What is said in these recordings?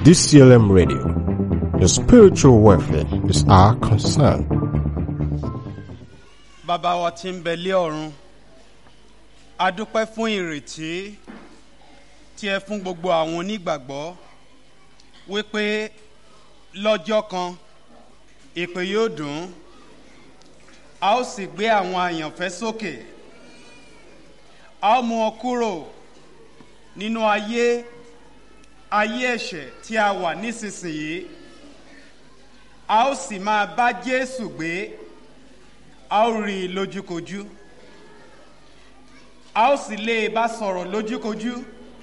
DCLM Radio. Your spiritual welfare is our concern. Bàbá wa tí ń bẹ lé ọ̀run, a dúpẹ́ fún ìrètí tí ẹ fún gbogbo àwọn onígbàgbọ́ wípé lọ́jọ́ kan ìpè yóò dùn, a ó sì gbé àwọn àyànfẹ́ sókè, a ó mú wọn kúrò nínú ayé ẹ̀ṣẹ̀ tí a wà nísinsìnyí, a ó sì máa bá Jésù gbé, a ó rí i lójúkojú, a ó sì lè bá sọ̀rọ̀ lójúkojú.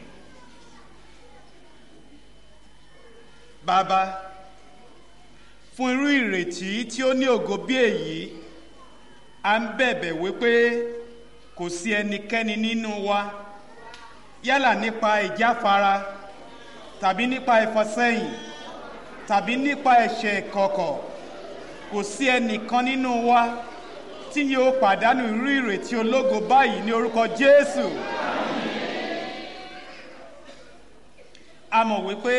Bàbá, fún irú ìrètí tí ó ní ògo bí èyí, a ń bẹ̀bẹ̀ wípé kò sí ẹnikẹ́ni nínú wa, yálà nípa ìjáfara tàbí nípa ìfàsẹ́yìn tàbí nípa ẹ̀ṣẹ̀ ìkọ̀kọ̀, kò sí ẹnìkan nínú wa tí yóò pàdánù irú ìrètí ológo báyìí ní orúkọ Jésù. A mọ̀ wípé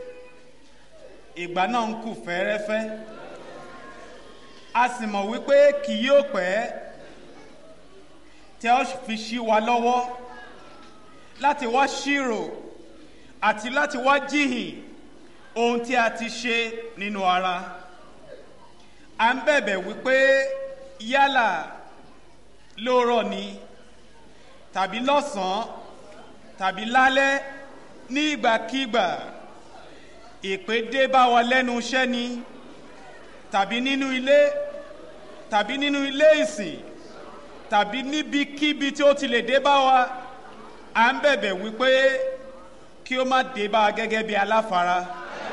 ìgbà náà ń kù fẹ́rẹ́fẹ́, a sì mọ̀ wípé kì yóò pẹ́ tí a ó fi ṣí wa lọ́wọ́ láti wá ṣírò àti láti wá jíhìn ohun tí a ti ṣe nínú ara. A ń bẹ̀bẹ̀ wípé yálà lóòrọ̀ ni tàbí lọ́sàn-án tàbí lálẹ́, ní ìgbàkígbà ìpè dé bá wa lẹ́nu iṣẹ́ ni tàbí nínú ilé tàbí nínú ilé ìsìn tàbí níbikíbi tí ó ti lè dé bá wa, à ń bẹ̀bẹ̀ wípé kí ó má dé bá a gẹ́gẹ́ bí aláfara.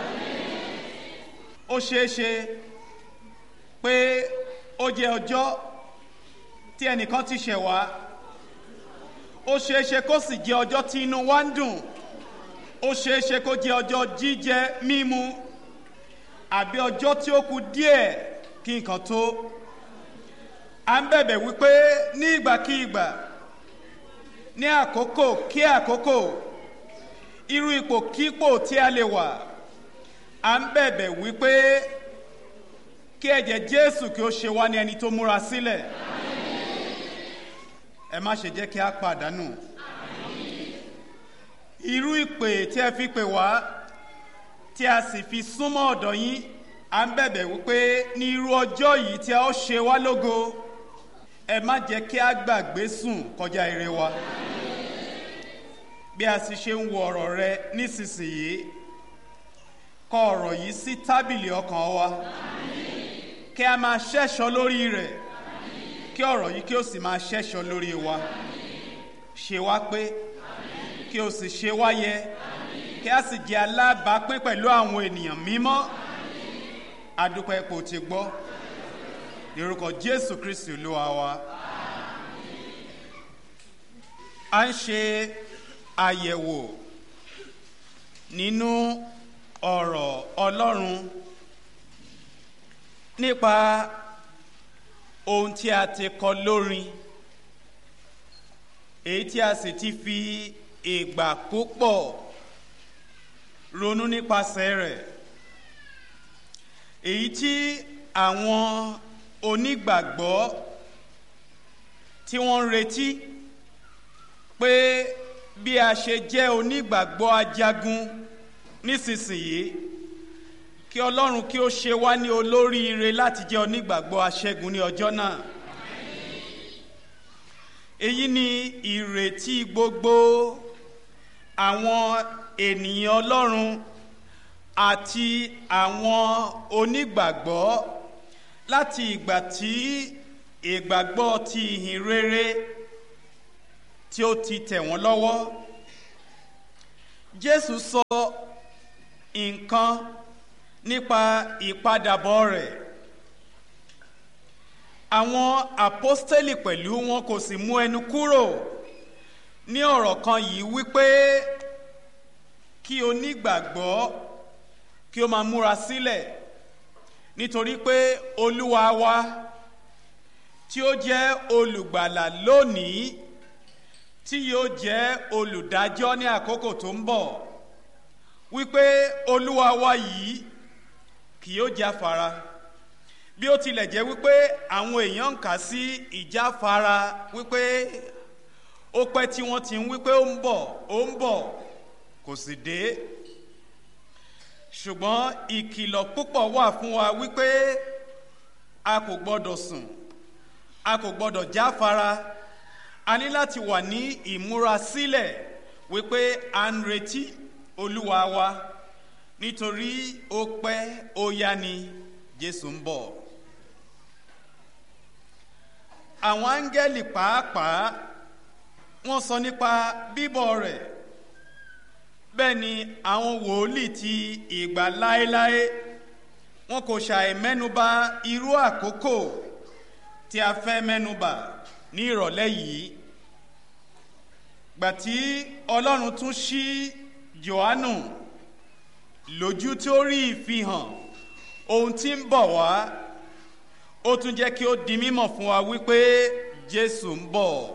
Ó ṣeé ṣe pé ó jẹ́ ọjọ́ tí ẹnìkan ti ṣẹ̀ wá, ó ṣeé ṣe kó sì jẹ́ ọjọ́ tí inú wa ń dùn, ó ṣeé ṣe kó jẹ́ ọjọ́ jíjẹ mímu, àbí ọjọ́ tí ó kù díẹ̀ kí nǹkan tó. À ń bẹ̀bẹ̀ wípé ní ìgbàkígbà, ní àkókò kí àkókò, irú ipòkípò tí a lè wà, à ń bẹ̀bẹ̀ wípé kí ẹ̀jẹ̀ Jésù kí ó ṣe wá ní ẹni tó múra sílẹ̀. Ẹ má ṣe jẹ́ kí a pàdánù irú ìpè tí ẹ fi pè wá, tí a sì fi súnmọ́ ọ̀dọ̀ yín. À ń bẹ̀bẹ̀ wípé ní irú ọjọ́ yìí tí a ó ṣe wá lógo, ẹ má jẹ́ kí a gbàgbé sùn kọjá ire wa. Bí a sì ṣe ń wo ọ̀rọ̀ rẹ nísinsìnyí, kọ ọ̀rọ̀ yìí sí tábìlì ọkàn wa, kí a máa ṣẹ́ṣọ́ lórí rẹ̀, kí ọ̀rọ̀ yìí kí ó sì máa ṣẹ́ṣọ́ lórí wa. Ṣe wá pé, kí o sì ṣe wá yẹ, kí a sì jẹ́ alábàápín pẹ̀lú àwọn ènìyàn mímọ́. A dúpẹ́ pé o ti gbọ́, ní orúkọ Jésù Kristi Olúwa wa. A ń ṣe àyẹ̀wò nínú ọ̀rọ̀ Ọlọ́run nípa ohun tí a ti kọ lórin, èyí tí a sì ti fi ìgbà púpọ̀ ronú nípasẹ̀ rẹ̀, èyí tí àwọn onígbàgbọ́ tí wọ́n ń retí pé bí a ṣe jẹ́ onígbàgbọ́ ajagun nísinsìnyí, kí Ọlọ́run kí ó ṣe wá ní olóríire láti jẹ́ onígbàgbọ́ aṣẹ́gun ní ọjọ́ náà. Èyí ni ìrètí gbogbo àwọn ènìyàn Ọlọ́run àti àwọn onígbàgbọ́ láti ìgbà tí ìgbàgbọ́ ti ìhìn rere tí ó ti tẹ̀ wọ́n lọ́wọ́. Jésù sọ nǹkan nípa ìpadàbọ̀ rẹ̀. Àwọn àpọ́stélì pẹ̀lú wọn kò sì mú ẹnu kúrò ní ọ̀rọ̀ kan yìí wípé kí onígbàgbọ́ kí ó máa múra sílẹ̀, nítorí pé Olúwa wa tí ó jẹ́ olùgbàlà lónìí, tí yóò jẹ́ olùdájọ́ ní àkókò tó ń bọ̀, wípé olúwa wa yìí kì yóò jáfara, bí ó tilẹ̀ jẹ́ wípé àwọn èèyàn ń kà sí ìjáfara wípé ó pẹ́ tí wọ́n ti ń wípé ó ń bọ̀ kò sì dé. Ṣùgbọ́n ìkìlọ̀ púpọ̀ wà fún wa wípé a kò gbọ́dọ̀ sùn, a kò gbọ́dọ̀ jáfara, a ní láti wà ní ìmúrasílẹ̀ wípé à ń retí olúwa wa, nítorí ó pẹ́ ó yá ni Jésù ń bọ̀. Àwọn áńgẹ́lì pàápàá wọ́n sọ nípa bíbọ̀ rẹ̀, bẹ́ẹ̀ ni àwọn wòlíì ti ìgbà láéláé wọn kò ṣàì mẹ́nubà irú àkókò tí a fẹ́ mẹ́nubà ní ìrọ̀lẹ́ yìí. Gbà tí Ọlọ́run tún ṣí Jòhánù lójú tí ó rí ìfihàn ohun tí ń bọ̀ wá, ó tún jẹ́ kí ó di mímọ̀ fún wa wípé Jésù ń bọ̀.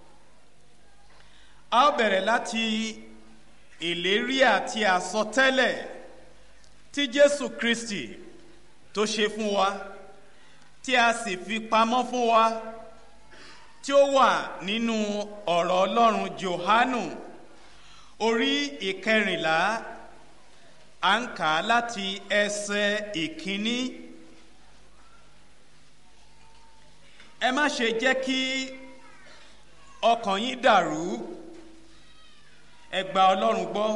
A ó bẹ̀rẹ̀ láti ìlérí àti àsọtẹ́lẹ̀ tí Jésù Kristi tó ṣe fún wa, tí a sì fi pamọ́ fún wa, tí ó wà nínú ọ̀rọ̀ Ọlọ́run Jòhánù orí 14, à ń kà á láti ẹsẹ̀ 1. Ẹ má ṣe jẹ́ kí ọkàn yín dàrú, ẹ gba Ọlọ́run gbọ́,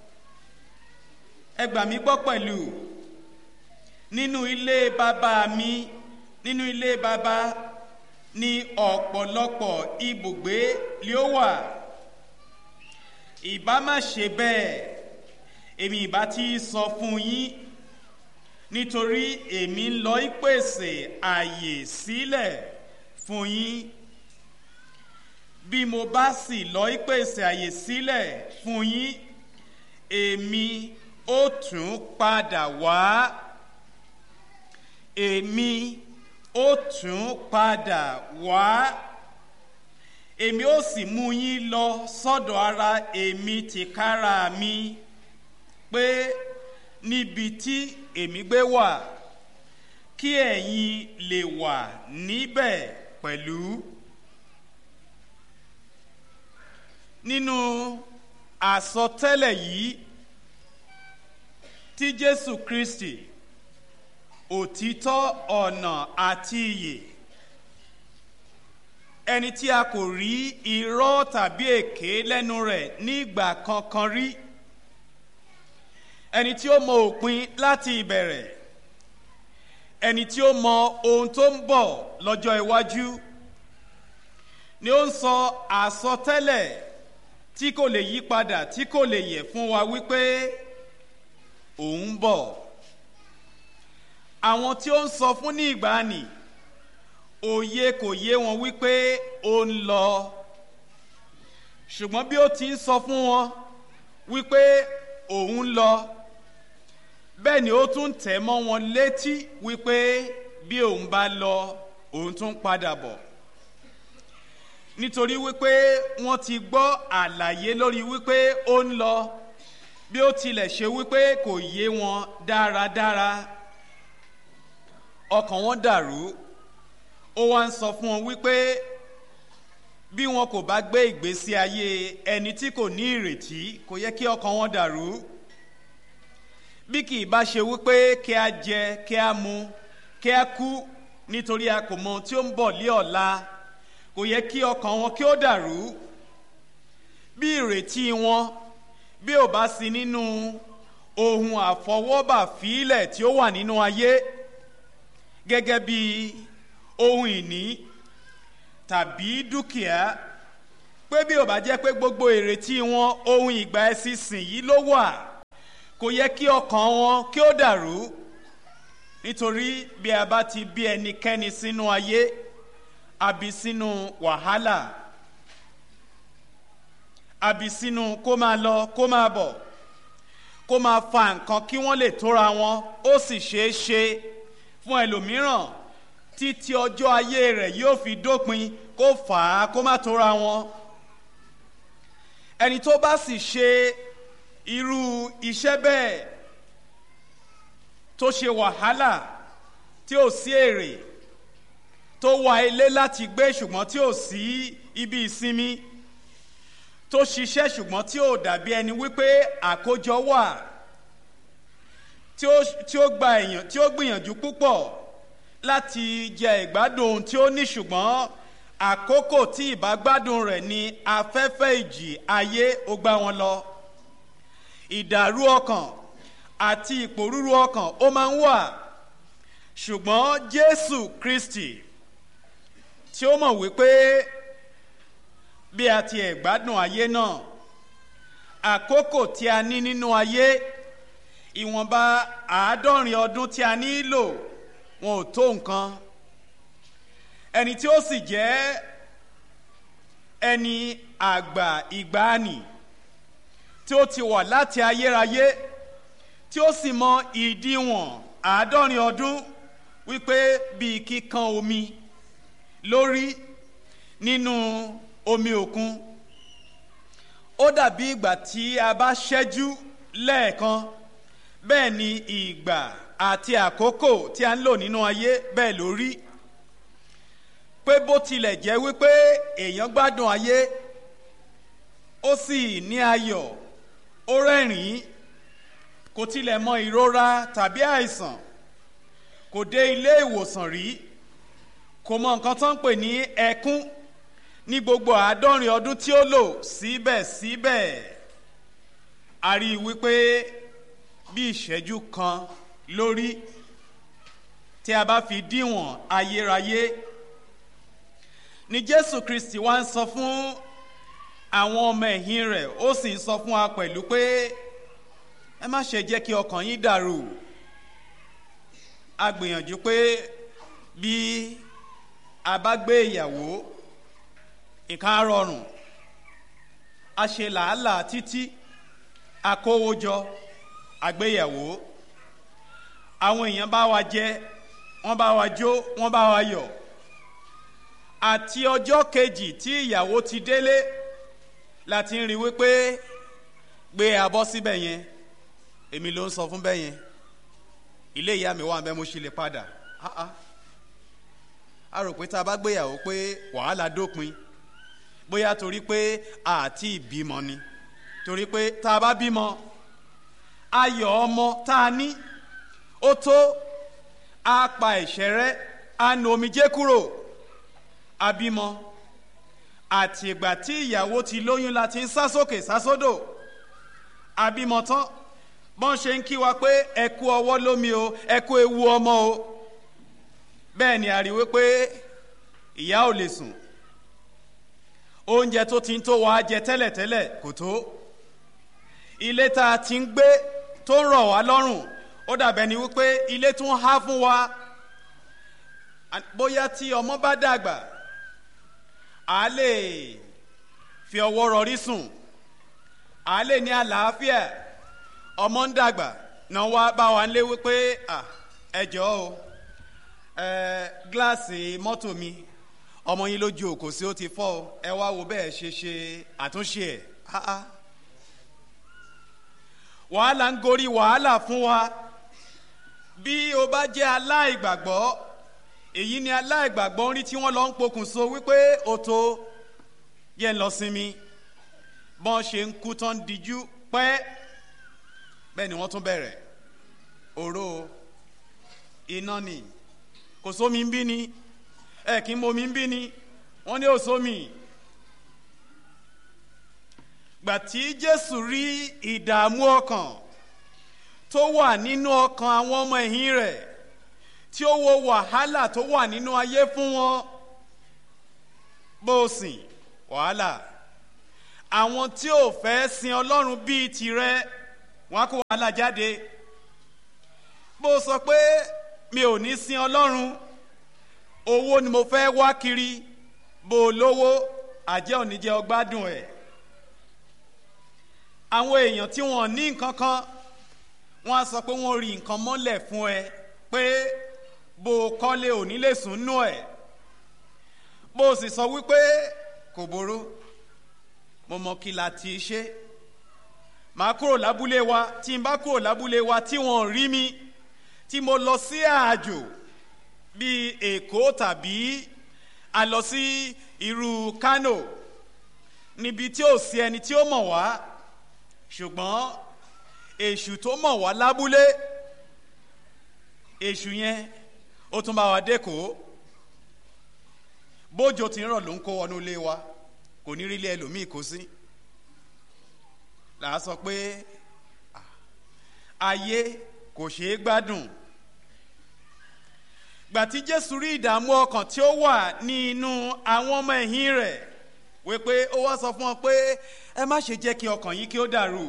ẹ gbà mí gbọ́ pẹ̀lú. Nínú ilé bàbá mi, nínú ilé bàbá ní ọ̀pọ̀lọpọ̀ ibùgbé lé ó wà. Ìbá má ṣe bẹ́ẹ̀, èmi ìbá ti sọ fún yín, nítorí èmi ń lọ ìpèsè àyè sílẹ̀ fún yín. Bí mo bá sì lọ ìpèsè àyè sílẹ̀ fún yín, èmi ó tún padà wá. Èmi ó tún padà wá. Èmi ó sì mú yín lọ sọ́dọ̀ ara èmi tìkára mi, pé níbi tí èmi gbé wà, kí ẹ̀yin lè wà níbẹ̀ pẹ̀lú. Nínú àsọtẹ́lẹ̀ yìí tí Jésù Kristi, òtítọ́, ọ̀nà àti ìyè, ẹni tí a kò rí irọ́ tàbí èké lẹ́nu rẹ̀ ní ìgbà kankan rí, ẹni tí ó mọ òpin láti ìbẹ̀rẹ̀, ẹni tí ó mọ ohun tó ń bọ̀ lọ́jọ́ iwájú, ni ó ń sọ àsọtẹ́lẹ̀ tí kò lè yí padà, tí kò lè yẹ̀ fún wa wípé òun ń bọ̀. Àwọn tí ó ń sọ fún ní ìgbàanì, òye kò yé wọn wípé ó ń lọ, ṣùgbọ́n bí ó ti ń sọ fún wọn wípé òun ń lọ, bẹ́ẹ̀ ni ó tún tẹ̀ mọ́ wọn létí wípé bí òun bá lọ, òun tún padà bọ̀. Nítorí wípé wọ́n ti gbọ́ àlàyé lórí wípé ó ń lọ, bí ó tilẹ̀ ṣe wípé kò yé wọn dáradára, ọkàn wọn dàrú. Ó wá ń sọ fún wọn wípé bí wọn kò bá gbé ìgbésí ayé ẹni tí kò ní ìrètí, kò yẹ kí ọkàn wọn dàrú. Bí kì í bá ṣe wípé kí a jẹ, kí a mu, kí a kú, nítorí a kò mọ ohun tí ó ń bọ̀ lé ọ̀la, kò yẹ kí ọkàn wọn kí ó dàrú. Bí ìrètí wọn bí ò bá sí nínú ohun àfọwọ́bà fílẹ̀ tí ó wà nínú ayé, gẹ́gẹ́ bí ohun ìní tàbí dúkìá, pé bí ò bá jẹ́ pé gbogbo ìrètí wọn ohun ìgbà ẹ̀sìnsìn yìí ló wà, kò yẹ kí ọkàn wọn kí ó dàrú. Nítorí bí a bá ti bí ẹnikẹ́ni sínú ayé, a bí sínú wàhálà, a bí sínú kó máa lọ kó máa bọ̀, kó máa fa nǹkan kí wọ́n lè tóra wọn, ó sì ṣeé ṣe fún ẹlòmíràn títí ọjọ́ ayé rẹ̀ yóò fi dópin kó fà á kó má tóra wọn. Ẹni tó bá sì ṣe irú iṣẹ́ bẹ́ẹ̀ tó ṣe wàhálà tí ò sí èrè, tó wá ilé láti gbé ṣùgbọ́n tí ò sí ibi ìsinmi, tó ṣiṣẹ́ ṣùgbọ́n tí ò dàbí ẹni wípé àkójọ wà, tí ó gba èèyàn, tí ó gbìyànjú púpọ̀ láti jẹ ìgbádùn ohun tí ó ní, ṣùgbọ́n àkókò tí ìbágbádùn rẹ̀ ni afẹ́fẹ́ ìjì ayé ó gbá wọn lọ. Ìdàrú ọkàn àti ìpòrúru ọkàn ó máa ń wà, ṣùgbọ́n Jésù Kristi tí ó mọ̀ wípé bí a ti ẹ̀ gbádùn ayé náà, àkókò tí a ní nínú ayé, ìwọ̀nba 70 ọdún tí a nílò wọn ò tó nǹkan. Ẹni tí ó sì jẹ́ ẹni àgbà ìgbàanì tí ó ti wà láti ayérayé, tí ó sì mọ ìdíwọ̀n 70 ọdún wípé bíi kíkan omi lórí nínú omi òkun, ó dàbí ìgbà tí a bá ṣẹ́jú lẹ́ẹ̀kan, bẹ́ẹ̀ ni ìgbà àti àkókò tí a ń lò nínú ayé bẹ́ẹ̀ lórí. Pé bó tilẹ̀ jẹ́ wípé èèyàn gbádùn ayé, ó sì ní ayọ̀, ó rẹ́rìn-ín, kò tilẹ̀ mọ ìrora tàbí àìsàn, kò dé ilé ìwòsàn rí, kò mọ nǹkan tó ń pè ní ẹkún ní gbogbo 70 ọdún tí ó lò, síbẹ̀síbẹ̀ a rí i wípé bí ìṣẹ́jú kan lórí tí a bá fi díwọ̀n ayérayé. Ni Jésù Kristi wá ń sọ fún àwọn ọmọ ẹ̀yìn rẹ̀, ó sì ń sọ fún wa pẹ̀lú pé ẹ má ṣe jẹ́ kí ọkàn yín dàrú. A gbìyànjú pé bí a bá gbé ìyàwó, nǹkan á rọrùn, a ṣe làálàá títí, a kówó jọ, àgbéyàwó, àwọn èèyàn bá wa jẹ, wọ́n bá wa jó, wọ́n bá wa yọ̀. Àti ọjọ́ kejì tí ìyàwó ti délé láti ń rí wípé gbé abọ́ síbẹ̀ yẹn, èmi ló ń sọ fún bẹ́ẹ̀ yẹn, ilé ìyá mi wà ń bẹ́, mo ṣe lè padà. A rò pé tá a bá gbéyàwó pé wàhálà dópin, bóyá torí pé àti ìbímọ ni, torí pé tá a bá bímọ, ayọ̀ ọmọ tá a ní ó tó, á pa ẹ̀ṣẹ̀ rẹ́, á nu omijé kúrò. Abímọ àti ìgbà tí ìyàwó ti lóyún la ti ń sá sókè sá sódò. Abímọ tán, bọ́n ṣe ń kí wa pé ẹ kú ọwọ́ lómi o, ẹ kú ewu ọmọ o, bẹ́ẹ̀ ni a rí wípé ìyá ò lè sùn, oúnjẹ tó ti ń tó wa jẹ tẹ́lẹ̀tẹ́lẹ̀ kò tó, ilé tá a ti ń gbé tó ń rọ̀ wá lọ́rùn, ó dàbẹ̀ ni wípé ilé tún há fún wa. Bóyá tí ọmọ bá dàgbà, a lè fi ọwọ́ rọrí sùn, a lè ní àlàáfíà. Ọmọ ń dàgbà náà wá bá wa ń lé wípé ẹ jọ̀ọ́ o, gíláàsì mọ́tò mi, ọmọ yín lójú òkò sí ó ti fọ́ o, ẹ wá wo bẹ́ẹ̀ ṣe àtúnṣe ẹ̀. Wàhálà ń gorí wàhálà fún wa. Bí o bá jẹ́ aláìgbàgbọ́, èyí ni aláìgbàgbọ́ ń rí tí wọ́n lọ ń pokùnso wípé o tó yẹn lọ sinmi, bọ́n ṣe ń kú tán díjú pẹ́, bẹ́ẹ̀ ni wọ́n tún bẹ̀rẹ̀ òró iná ni, kò sómi ń bí ni, kí n momi ń bí ni, wọ́n ní ò sómi. Gbà tí Jésù rí ìdààmú ọkàn tó wà nínú ọkàn àwọn ọmọ ẹ̀yìn rẹ̀, tí ó wo wàhálà tó wà nínú ayé fún wọn, bó sìn wàhálà, àwọn tí ò fẹ́ sin Ọlọ́run bíi tirẹ̀, wọ́n á kó wàhálà jáde. Bó sọ pé mi ò ní sin Ọlọ́run, owó ni mo fẹ́ wá kiri, bó lówó àjẹ́ ò ní jẹ́ ọgbádùn ẹ̀. Àwọn èèyàn tí wọ́n ní nǹkan kan, wọ́n á sọ pé wọ́n rí nǹkan mọ́lẹ̀ fún ẹ, pé bó kọ́lé ò ní lè sùn nú ẹ̀. Bó sì sọ wípé kò burú, mo mọ kí la ti ṣe, màá kúrò lábúlé wa. Tí n bá kúrò lábúlé wa tí wọ́n rí mi, tí mo lọ sí àjò bíi Èkó tàbí a lọ sí irú Kánò níbi tí ò sí ẹni tí ó mọ̀ wá, ṣùgbọ́n èṣù tó mọ̀ wá lábúlé, èṣù yẹn ó tún bá wa dẹ́kọ̀ọ́. Bójò tí ń rọ̀ ló ń kó wọnú ilé wa, kò ní rí ilé ẹlòmíì kó sí. Là á sọ pé ayé kò ṣeé gbádùn. Gbà tí Jésù rí ìdààmú ọkàn tí ó wà ní inú àwọn ọmọ ẹ̀yìn rẹ̀, wípé ó wá sọ fún wọn pé ẹ má ṣe jẹ́ kí ọkàn yín kí ó dàrú.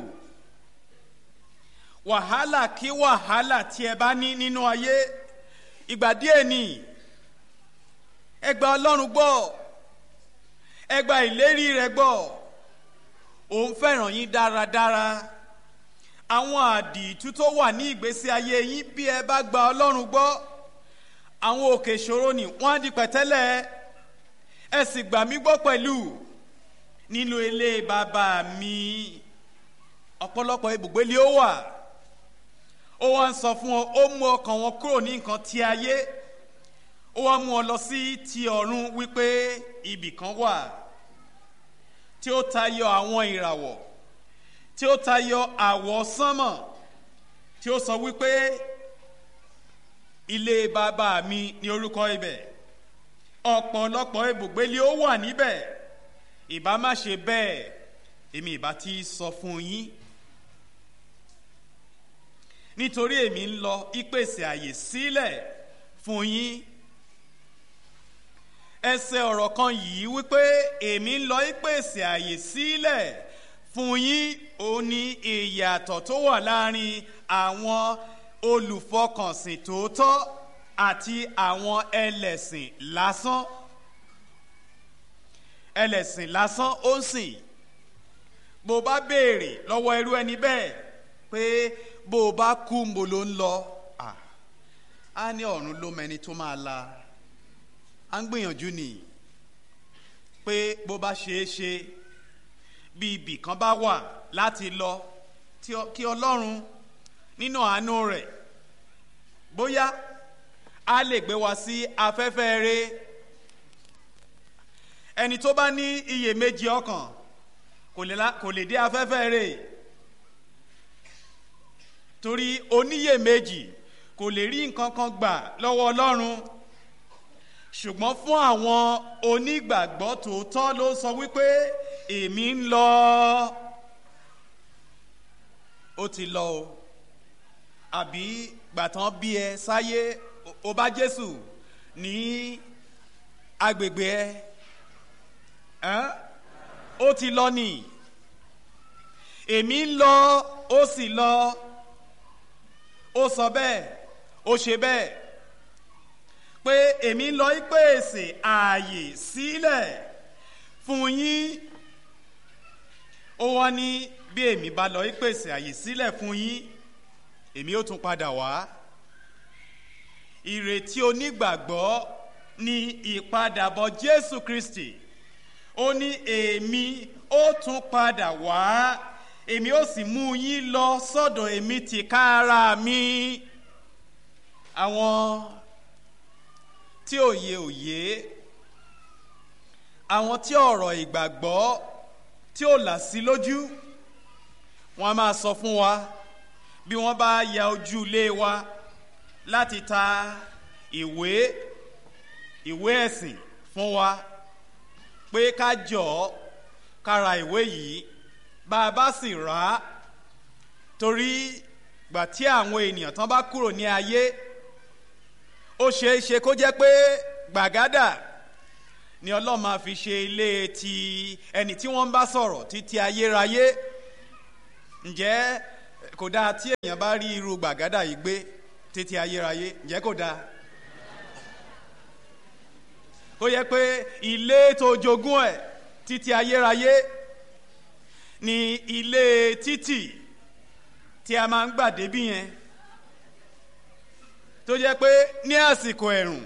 Wàhálà kí wàhálà tí ẹ bá ní nínú ayé, ìgbà díẹ̀ ni. Ẹ gba Ọlọ́run gbọ́, ẹ gba ìlérí rẹ̀ gbọ́. Òun fẹ́ràn yín dáradára. Àwọn àdììtú tó wà ní ìgbésí ayé yín, bí ẹ bá gba Ọlọ́run gbọ́, àwọn òkè ìṣòro ni wọ́n á di pẹ̀tẹ́lẹ̀. Ẹ sì gbà mí gbọ́ pẹ̀lú. Nínú ilé bàbá mi ọ̀pọ̀lọpọ̀ ibùgbé ni ó wà. Ó wá ń sọ fún wọn, ó mú ọkàn wọn kúrò ní nǹkan ti ayé, ó wá mú wọn lọ sí ti ọ̀run, wípé ibì kan wà tí ó tayọ àwọn ìràwọ̀, tí ó tayọ àwọ̀ sánmọ̀, tí ó sọ wípé ilé bàbá mi ni orúkọ ibẹ̀. Ọ̀pọ̀lọpọ̀ ibùgbé ni ó wà níbẹ̀. Ìbá má ṣe bẹ́ẹ̀, èmi ìbá ti sọ fún yín. Nítorí èmi ń lọ ìpèsè àyè sílẹ̀ fún yín. Ẹsẹ̀ ọ̀rọ̀ kan yìí wípé èmi ń lọ ìpèsè àyè sílẹ̀ fún yín, ó ní ìyàtọ̀ tó wà láàrin àwọn olùfọkànsìn tòótọ́ àti àwọn ẹlẹ́sìn lásán. Ẹlẹ́sìn lásán ó ń sìn. Bó bá béèrè lọ́wọ́ irú ẹni bẹ́ẹ̀ pé bó bá kú mo ló ń lọ, á ní ọ̀run ló mẹni tó máa la. À ń gbìyànjú ni pé bó bá ṣeé ṣe bí ibì kan bá wà láti lọ, kí Ọlọ́run nínú àánú rẹ̀ bóyá a lè gbé wa sí afẹ́fẹ́ rere. Ẹni tó bá ní iyèméjì ọkàn kò lè dé afẹ́fẹ́ rere, torí oníyèméjì kò lè rí nǹkan kan gbà lọ́wọ́ Ọlọ́run. Ṣùgbọ́n fún àwọn onígbàgbọ́ tòótọ́ ló sọ wípé èmi ń lọ. Ó ti lọ o. Àbí gbàtàn bí ẹ sáyé o bá Jésù ní agbègbè ẹ, ó ti lọ ni. Èmi ń lọ, ó sì lọ. Ó sọ bẹ́ẹ̀, ó ṣe bẹ́ẹ̀, pé èmi ń lọ ìpèsè ààyè sílẹ̀ fún yín. Ó wá ní bí èmi bá lọ ìpèsè ààyè sílẹ̀ fún yín, èmi ó tún padà wá. Ìrètí onígbàgbọ́ ni ìpadàbọ̀ Jésù Kristi. Ó ní èmi ó tún padà wá, èmi ó sì mú yín lọ sọ́dọ̀ èmi tìkára mi. Àwọn tí òye, àwọn tí ọ̀rọ̀ ìgbàgbọ́ tí ó là sí lójú, wọ́n á máa sọ fún wa bí wọ́n bá ya ojú ilé wa láti ta ìwé ẹ̀sìn fún wa pé ká jọ̀ọ́ ká ra ìwé yìí. Bá a bá sì rà á, torí gbà tí àwọn ènìyàn tán bá kúrò ní ayé, ó ṣeé ṣe kó jẹ́ pé gbàgádà ni Ọlọ́run máa fi ṣe ilé ti ẹni tí wọ́n ń bá sọ̀rọ̀ títí ayérayé. Ǹjẹ́ kò dáa tí èèyàn bá rí irú gbàgádà yìí gbé títí ayérayé? Ǹjẹ́ kò dáa? Kó yẹ pé ilé tó jogún ẹ̀ títí ayérayé ni ilé títì tí a máa ń gbà débí yẹn, tó jẹ́ pé ní àsìkò ẹ̀rùn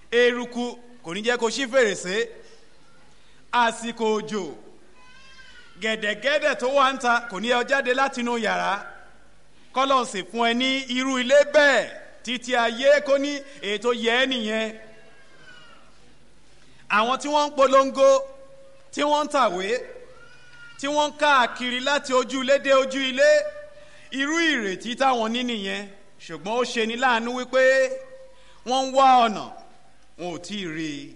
eruku kò ní jẹ́ kó ṣí fèrèsé, àsìkò òjò gẹ̀dẹ̀gẹ̀dẹ̀ tó wà ń ta kò ní ẹ jáde látinú yàrá kọ́lọ̀ sì fún ẹ ní irú ilé bẹ́ẹ̀ títí ayé kó ní ètò yẹ ẹ́ nìyẹn. àwọn tí wọ́n ń polongo tí wọ́n ń tàwé tí wọ́n ń káàkiri láti ojú ilé dé ojú ilé irú ìrètí táwọn ní nìyẹn, ṣùgbọ́n ó ṣe ní láàánú wípé wọ́n ń wá ọ̀nà wọn ò tí ì rí i.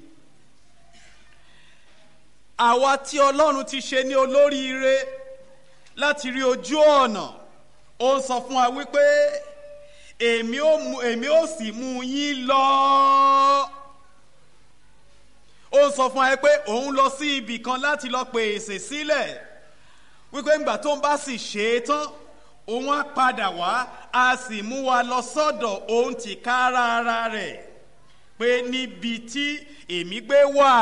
àwa tí Ọlọ́run ti ṣe ní olóríire láti rí ojú ọ̀nà, ó ń sọ fún wa wípé èmi ó sì mú yín lọ. ó ń sọ fún wa pé òun lọ sí ibì kan láti lọ pèsè sílẹ̀ wípé ńgbà tó ń bá sì ṣe é tán òun á padà wá a sì mú wa lọ sọ́dọ̀ òun tìkára ara rẹ̀ pé níbi tí èmi gbé wà,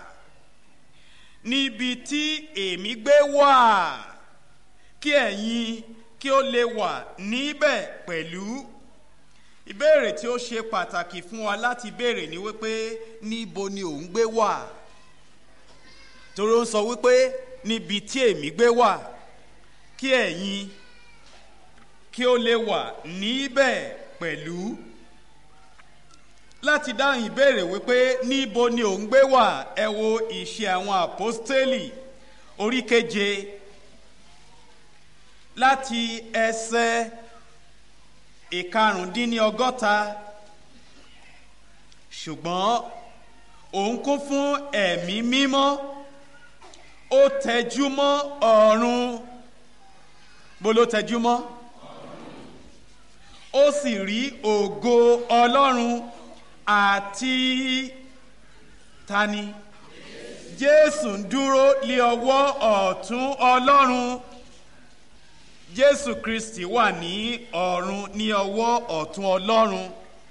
níbi tí èmi gbé wà, kí ẹ̀yin kí ó lè wà níbẹ̀ pẹ̀lú. ìbéèrè tí ó ṣe pàtàkì fún wa láti béèrè ni wípé níbo ni òun gbé wà? torí ó ń sọ wípé níbi tí èmi gbé wà, kí ẹ̀yin kí ó lè wà níbẹ̀ pẹ̀lú. láti dáhùn ìbéèrè wípé níbo ni òun gbé wà, ẹ wo Ìṣe àwọn Àpọ́stélì orí 7 láti ẹsẹ̀ 65. ṣùgbọ́n òun kún fún ẹ̀mí mímọ́, ó tẹjúmọ́ ọ̀run. bó ló tẹjúmọ́? ó sì rí ògo Ọlọ́run àti tani? Jésù ń dúró lé ọwọ́ ọ̀tún Ọlọ́run. Jésù Kristi wà ní ọ̀run ní ọwọ́ ọ̀tún Ọlọ́run.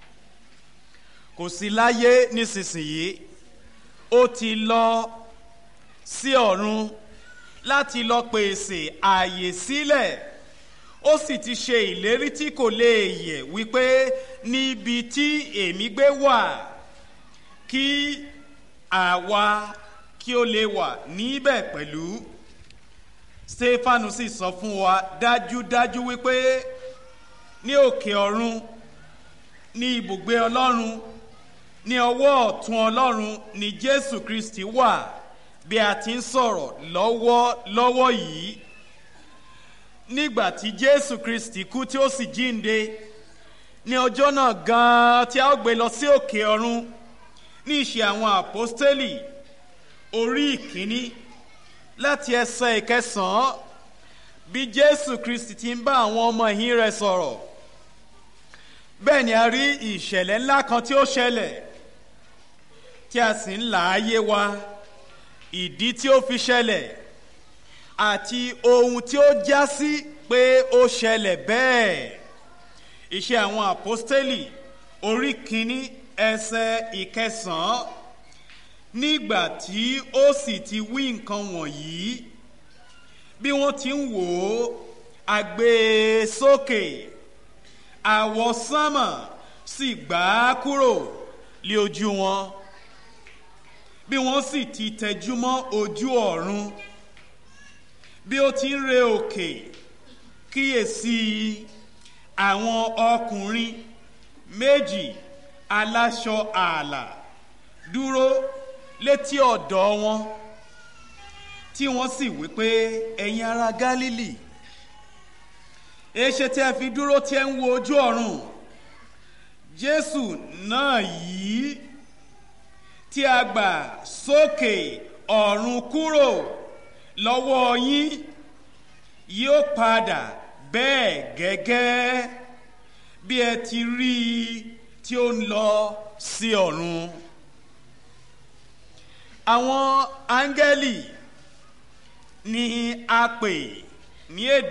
kò sí láyé nísinsìnyí, ó ti lọ sí ọ̀run láti lọ pèsè ààyè sílẹ̀. ó sì ti ṣe ìlérí tí kò lè yẹ̀ wípé níbi tí èmi gbé wà, kí àwa kí ó lè wà níbẹ̀ pẹ̀lú. Stefanu sì sọ fún wa dájúdájú wípé ní òkè ọ̀run ní ibùgbé Ọlọ́run, ní ọwọ́ ọ̀tún Ọlọ́run ni Jésù Kristi wà bí a ti ń sọ̀rọ̀ lọ́wọ́ yìí. nígbà tí Jésù Kristi kú tí ó sì jíǹde, ní ọjọ́ náà gan-an tí a ó gbé lọ sí òkè ọ̀run, ní Ìṣe àwọn Àpọ́stélì orí 1 láti ẹsẹ̀ 9, bí Jésù Kristi ti ń bá àwọn ọmọ ẹ̀yìn rẹ̀ sọ̀rọ̀. bẹ́ẹ̀ ni a rí ìṣẹ̀lẹ̀ ńlá kan tí ó ṣẹlẹ̀ tí a sì ń là á yé wa, ìdí tí ó fi ṣẹlẹ̀ àti ohun tí ó já sí pé ó ṣẹlẹ̀ bẹ́ẹ̀. Ìṣe àwọn Àpọ́stélì orí 1 ẹsẹ̀ 9. nígbà tí ó sì ti wí nǹkan wọ̀nyí, bí wọ́n ti ń wò ó, a gbé e sókè, àwọsánmà sì gbà á kúrò lé ojú wọn. bí wọ́n sì ti tẹjúmọ́ ojú ọ̀run, bí ó ti ń re òkè, kíyèsí àwọn ọkùnrin 2 aláṣọ ààlà dúró létí ọ̀dọ̀ wọn, tí wọ́n sì wí pé, ẹ̀yin ará Gálílì, èéṣe tí ẹ fi dúró tí ẹ ń wo ojú ọ̀run? Jésù náà yìí tí a gbà sókè ọ̀run kúrò lọ́wọ́ yín yóò padà bẹ́ẹ̀ gẹ́gẹ́ bí ẹ ti rí i tí ó ń lọ sí ọ̀run. àwọn áńgẹ́lì ni a pè ní èdè